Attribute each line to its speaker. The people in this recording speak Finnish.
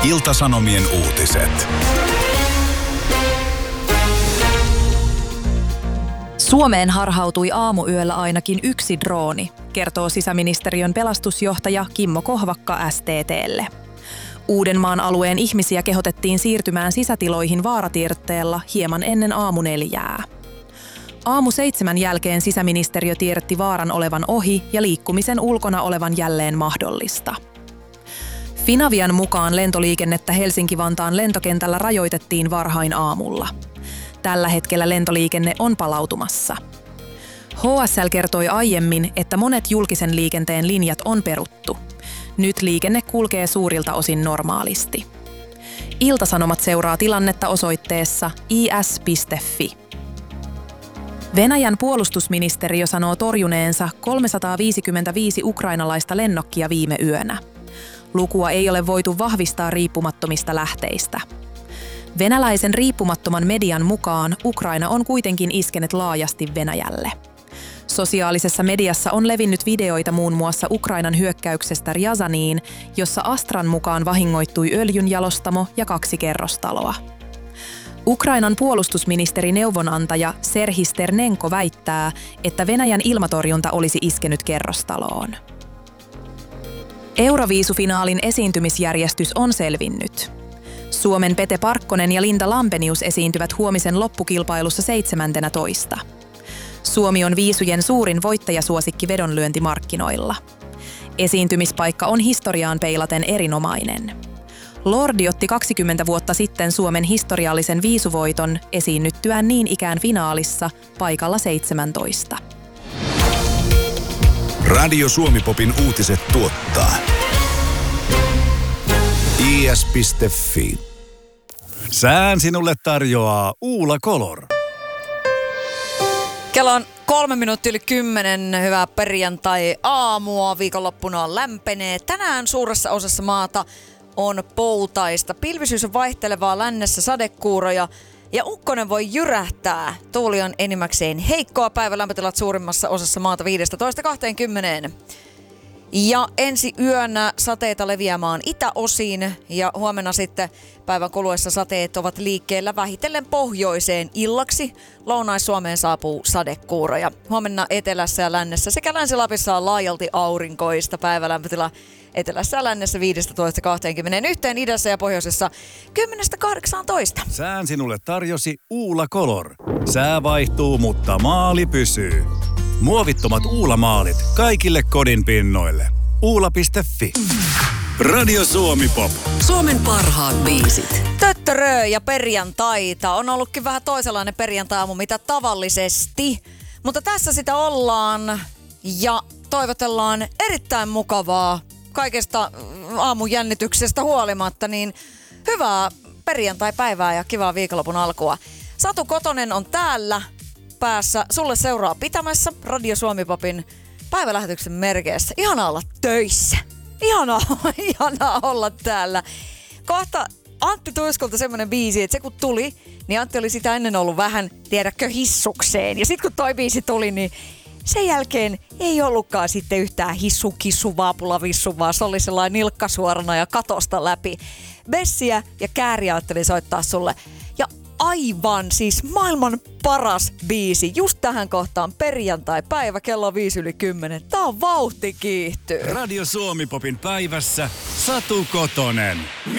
Speaker 1: Ilta-Sanomien uutiset.
Speaker 2: Suomeen harhautui aamuyöllä ainakin yksi drooni, kertoo sisäministeriön pelastusjohtaja Kimmo Kohvakka STT:lle. Uudenmaan alueen ihmisiä kehotettiin siirtymään sisätiloihin vaaratiedotteella hieman ennen 6:00. 6:00 jälkeen sisäministeriö tiedotti vaaran olevan ohi ja liikkumisen ulkona olevan jälleen mahdollista. Finavian mukaan lentoliikennettä Helsinki-Vantaan lentokentällä rajoitettiin varhain aamulla. Tällä hetkellä lentoliikenne on palautumassa. HSL kertoi aiemmin, että monet julkisen liikenteen linjat on peruttu. Nyt liikenne kulkee suurilta osin normaalisti. Ilta-Sanomat seuraa tilannetta osoitteessa is.fi. Venäjän puolustusministeriö sanoo torjuneensa 355 ukrainalaista lennokkia viime yönä. Lukua ei ole voitu vahvistaa riippumattomista lähteistä. Venäläisen riippumattoman median mukaan Ukraina on kuitenkin iskenyt laajasti Venäjälle. Sosiaalisessa mediassa on levinnyt videoita muun muassa Ukrainan hyökkäyksestä Rjazaniin, jossa Astran mukaan vahingoittui öljynjalostamo ja 2 kerrostaloa. Ukrainan puolustusministeri neuvonantaja Serhii Sternenko väittää, että Venäjän ilmatorjunta olisi iskenyt kerrostaloon. Euroviisufinaalin esiintymisjärjestys on selvinnyt. Suomen Pete Parkkonen ja Linda Lampenius esiintyvät huomisen loppukilpailussa 17. Suomi on viisujen suurin voittajasuosikki vedonlyöntimarkkinoilla. Esiintymispaikka on historiaan peilaten erinomainen. Lordi otti 20 vuotta sitten Suomen historiallisen viisuvoiton esiinnyttyään niin ikään finaalissa paikalla 17.
Speaker 1: Radio Suomi-popin uutiset tuottaa is.fi.
Speaker 3: Sään sinulle tarjoaa Uula Color.
Speaker 4: Kello on 9:03. Hyvää perjantai-aamua. Viikonloppuna lämpenee. Tänään suuressa osassa maata on poutaista. Pilvisyys on vaihtelevaa, lännessä sadekuuroja ja ukkonen voi jyrähtää. Tuuli on enimmäkseen heikkoa. Päivälämpötilat suurimmassa osassa maata 15-20. Ja ensi yönä sateita leviämään itäosiin ja huomenna sitten päivän kuluessa sateet ovat liikkeellä vähitellen pohjoiseen illaksi. Lounais-Suomeen saapuu sadekuuroja. Huomenna etelässä ja lännessä sekä Länsi-Lapissa on laajalti aurinkoista. Päivälämpötila etelässä ja lännessä 15-21, idässä ja pohjoisessa 10-18.
Speaker 3: Sään sinulle tarjosi Uula Color. Sää vaihtuu, mutta maali pysyy. Muovittomat Uula-maalit kaikille kodin pinnoille. Uula.fi. Radio Suomi-pop.
Speaker 5: Suomen parhaat biisit.
Speaker 4: Töttörö ja perjantaita. On ollutkin vähän toisenlainen perjantai-aamu mitä tavallisesti. Mutta tässä sitä ollaan ja toivotellaan erittäin mukavaa kaikesta aamun jännityksestä huolimatta. Niin hyvää perjantai-päivää ja kivaa viikonlopun alkua. Satu Kotonen on täällä päässä. Sulle seuraa pitämässä Radio Suomi-popin päivälähetyksen merkeissä. Ihanaa olla töissä. Ihanaa olla täällä. Kohta Antti Tuiskulta semmonen biisi, että se kun tuli, niin Antti oli sitä ennen ollut vähän, tiedätkö, hissukseen. Ja sit kun toi biisi tuli, niin sen jälkeen ei ollutkaan sitten yhtään hissu, kissu, vaapulavissu, vaan se oli sellainen nilkka suorana ja katosta läpi. Bessiä ja Kääriä ajattelin soittaa sulle. Ja aivan siis maailman paras biisi just tähän kohtaan perjantai-päivä kello 9:05. Tää on vauhti kiihtyy.
Speaker 3: Radio Suomi-popin päivässä Satu Kotonen.